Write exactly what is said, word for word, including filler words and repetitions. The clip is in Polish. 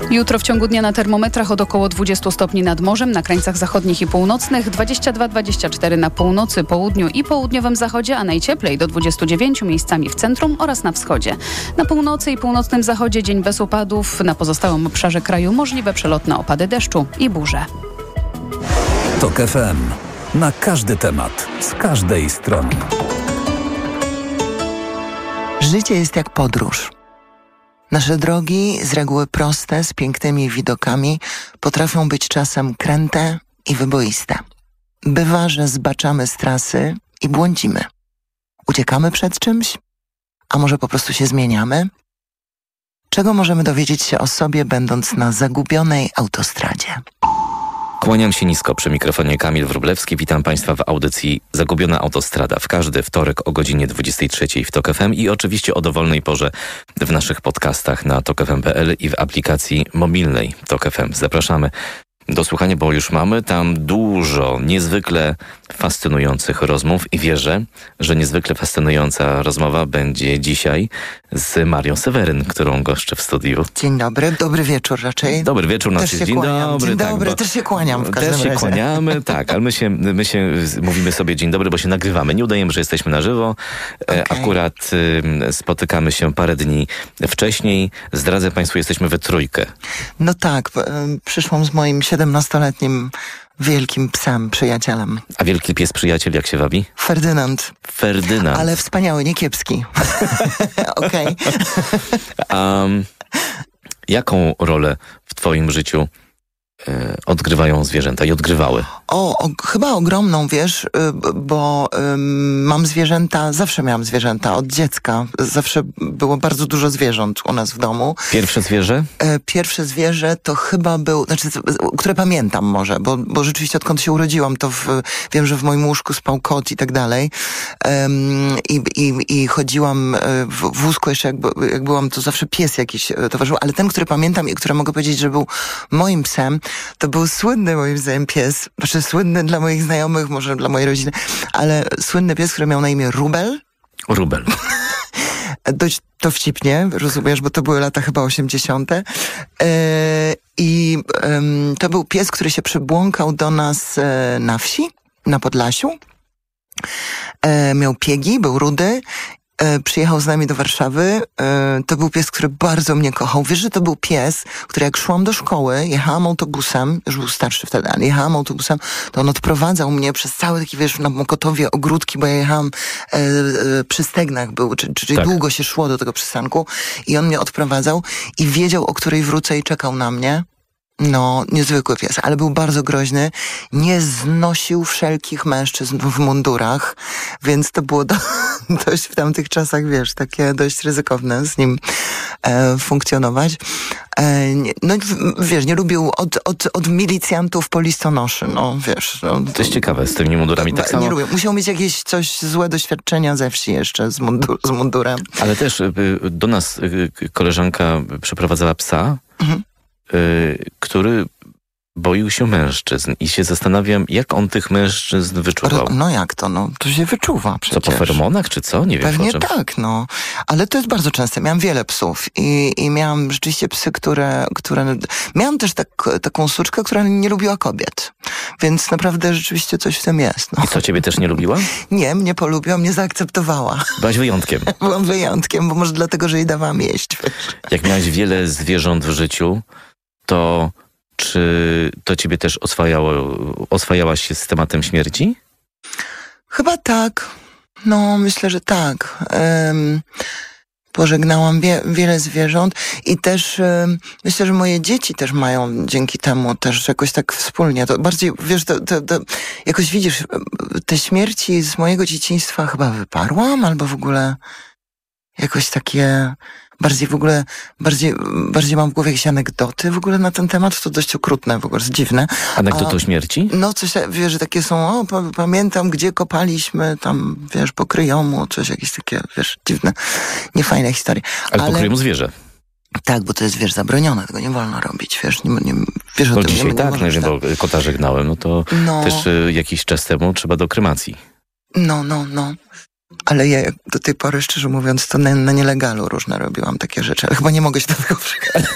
Jutro w ciągu dnia na termometrach od około dwudziestu stopni nad morzem, na krańcach zachodnich i północnych, dwadzieścia dwa dwadzieścia cztery na północy, południu i południowym zachodzie, a najcieplej do dwudziestu dziewięciu miejscami w centrum oraz na wschodzie. Na północy i północnym zachodzie dzień bez opadów, na pozostałym obszarze kraju możliwe przelotne opady deszczu i burze. TOK F M. Na każdy temat, z każdej strony. Życie jest jak podróż. Nasze drogi, z reguły proste, z pięknymi widokami, potrafią być czasem kręte i wyboiste. Bywa, że zbaczamy z trasy i błądzimy. Uciekamy przed czymś? A może po prostu się zmieniamy? Czego możemy dowiedzieć się o sobie, będąc na zagubionej autostradzie? Kłaniam się nisko, przy mikrofonie Kamil Wróblewski. Witam Państwa w audycji Zagubiona Autostrada w każdy wtorek o godzinie dwudziestej trzeciej w TOK F M i oczywiście o dowolnej porze w naszych podcastach na tok f m kropka p l i w aplikacji mobilnej TOK F M. Zapraszamy do słuchania, bo już mamy tam dużo niezwykle fascynujących rozmów i wierzę, że niezwykle fascynująca rozmowa będzie dzisiaj z Marią Seweryn, którą goszczę w studiu. Dzień dobry, dobry wieczór raczej. Dobry wieczór, też znaczy się dzień kłaniam. dobry. Dzień tak, dobry, bo też się kłaniam w każdym Też się razie. kłaniamy, tak, ale my się, my się mówimy sobie dzień dobry, bo się nagrywamy. Nie udajemy, że jesteśmy na żywo. Okay. Akurat y, spotykamy się parę dni wcześniej. Zdradzę Państwu, jesteśmy we trójkę. No tak, y, przyszłam z moim siedemnastoletnim wielkim psem, przyjacielem. A wielki pies przyjaciel jak się wabi? Ferdynand. Ferdynand. Ale wspaniały, nie kiepski. Okej. um, jaką rolę w twoim życiu y, odgrywają zwierzęta i odgrywały? O, o, chyba ogromną, wiesz, y, bo y, mam zwierzęta, zawsze miałam zwierzęta, od dziecka. Zawsze było bardzo dużo zwierząt u nas w domu. Pierwsze zwierzę? Y, pierwsze zwierzę to chyba był, znaczy, które pamiętam może, bo, bo rzeczywiście odkąd się urodziłam, to w, wiem, że w moim łóżku spał kot i tak dalej. Um, i, i, I chodziłam w wózku jeszcze, jak, jak byłam, to zawsze pies jakiś towarzyszył, ale ten, który pamiętam i który mogę powiedzieć, że był moim psem, to był słynny moim zdaniem pies, znaczy słynny dla moich znajomych, może dla mojej rodziny, ale słynny pies, który miał na imię Rubel. Rubel. Dość dowcipnie, rozumiesz, bo to były lata chyba osiemdziesiąte. Yy, I yy, to był pies, który się przybłąkał do nas yy, na wsi, na Podlasiu. Yy, miał piegi, był rudy. E, przyjechał z nami do Warszawy. E, to był pies, który bardzo mnie kochał. Wiesz, że to był pies, który jak szłam do szkoły, jechałam autobusem, już był starszy wtedy, ale jechałam autobusem, to on odprowadzał mnie przez cały taki, wiesz, na Mokotowie ogródki, bo ja jechałam e, e, przy Stegnach był, czyli, czyli tak. Długo się szło do tego przystanku i on mnie odprowadzał i wiedział, o której wrócę i czekał na mnie. No, niezwykły pies, ale był bardzo groźny. Nie znosił wszelkich mężczyzn w mundurach, więc to było do, dość w tamtych czasach, wiesz, takie dość ryzykowne z nim e, funkcjonować. E, nie, no, wiesz, nie lubił od, od, od milicjantów po listonoszy, no, wiesz. No, to jest ciekawe, z tymi mundurami tak samo. Nie lubię. Musiał mieć jakieś coś złe doświadczenia ze wsi jeszcze z, mundur, z mundurem. Ale też y, do nas y, koleżanka przeprowadzała psa, mhm. Y, który boił się mężczyzn i się zastanawiam, jak on tych mężczyzn wyczuwał. No jak to? No, to się wyczuwa przecież. Co, po feromonach, czy co? Nie wiem. Pewnie tak, no. Ale to jest bardzo częste. Miałam wiele psów i, i miałam rzeczywiście psy, które... które... Miałam też tak, taką suczkę, która nie lubiła kobiet. Więc naprawdę rzeczywiście coś w tym jest. No. I co, ciebie też nie lubiła? Nie, mnie polubiła, mnie zaakceptowała. Byłaś wyjątkiem. Byłam wyjątkiem, bo może dlatego, że jej dawałam jeść. Jak miałaś wiele zwierząt w życiu, to czy to ciebie też oswajało, oswajałaś się z tematem śmierci? Chyba tak. No, myślę, że tak. Um, pożegnałam wie, wiele zwierząt i też um, myślę, że moje dzieci też mają dzięki temu też jakoś tak wspólnie. To bardziej, wiesz, to, to, to jakoś widzisz, te śmierci z mojego dzieciństwa chyba wyparłam, albo w ogóle jakoś takie... Bardziej w ogóle, bardziej, bardziej mam w głowie jakieś anegdoty w ogóle na ten temat, to dość okrutne, w ogóle jest dziwne. Anegdoty o śmierci? No coś, wiesz, że takie są, o, pamiętam, gdzie kopaliśmy, tam, wiesz, po Kryjomu, coś, jakieś takie, wiesz, dziwne, niefajne historie. Ale, Ale po Kryjomu zwierzę. Tak, bo to jest, wiesz, zabronione, tego nie wolno robić, wiesz, nie, nie, wiesz o no tym. dzisiaj nie, nie tak, no, tak. bo kota żegnałem, no to no. też y, jakiś czas temu trzeba do kremacji. No, no, no. Ale ja do tej pory, szczerze mówiąc, to na, na nielegalu różne robiłam takie rzeczy. Ale chyba nie mogę się do tego przyjechać.